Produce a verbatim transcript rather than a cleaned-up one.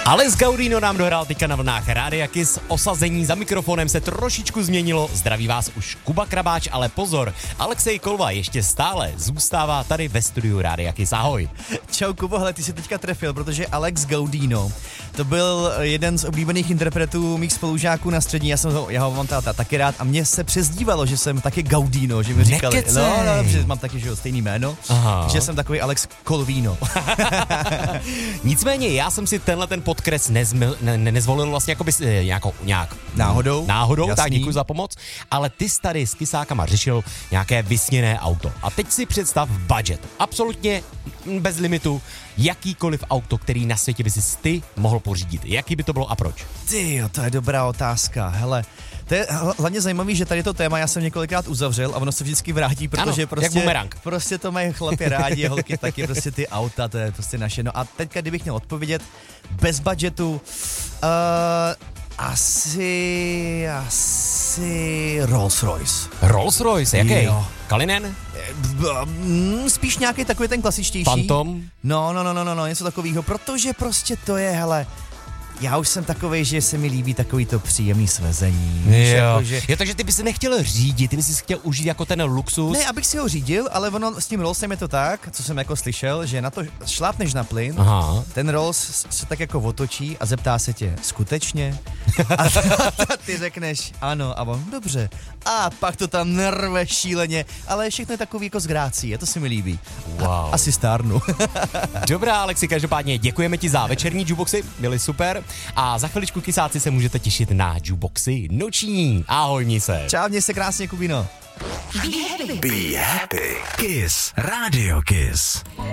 Alex Gaudino nám dohrál teďka na vlnách Rádia Kiss. Osazení za mikrofonem se trošičku změnilo. Zdraví vás už Kuba Krabáč, ale pozor, Alexej Kolva ještě stále zůstává tady ve studiu Rádia Kiss. Ahoj. Čau Kubo, hele, ty jsi teďka trefil, protože Alex Gaudino, to byl jeden z oblíbených interpretů mých spolužáků na střední, já jsem ho, já ho mám táta taky rád a mně se přezdívalo, že jsem taky Gaudino, že mi říkali, Nekecej. no, no, že mám taky, že jo, stejný jméno, Aha. že jsem takový Alex Kolvino. Nicméně já jsem si tenhle ten podkres nezmil, ne, nezvolil vlastně jako by nějakou, nějak náhodou, náhodou, jasný. Tak děkuji za pomoc, ale ty jsi tady s Kisákama řešil nějaké vysněné auto. A teď si představ budget, absolutně bez limitu, jakýkoliv auto, který na světě by si ty mohl pořídit. Jaký by to bylo a proč? Tyjo, to je dobrá otázka, hele. To je hlavně zajímavý, že tady to téma já jsem několikrát uzavřel a ono se vždycky vrátí, protože ano, prostě, jak bumerang. prostě to mají chlapi rádi, holky taky, prostě ty auta, to je prostě naše. No a teďka, kdybych měl odpovědět, bez budgetu, uh, asi, asi Rolls Royce. Rolls Royce, jaký? Jo. Kalinen? Spíš nějaký takový ten klasičtější. Phantom? No, no, no, no, no, no, něco takového, protože prostě to je, hele, já už jsem takovej, že se mi líbí takový to příjemný svezení. Jo. Jako, že... jo, takže ty bys si nechtěl řídit, ty bys si chtěl užít jako ten luxus. Ne, abych si ho řídil, ale ono s tím Rollsem je to tak, co jsem jako slyšel, že na to šlápneš na plyn, Aha. ten Rolls se tak jako otočí a zeptá se tě, skutečně? A ty řekneš ano a on, dobře. A pak to tam nerve šíleně, ale všechno je takový jako s grácí, to se mi líbí. Wow. A, asi stárnu. Dobrá, Alexi, každopádně děkujeme ti za večerní jukeboxy, byly super. A za chviličku, Kisáci, se můžete těšit na jukeboxy noční. Ahoj, měj se. Čau, měj se krásně, Kubino. Be happy. Be happy. Kiss. Radio Kiss.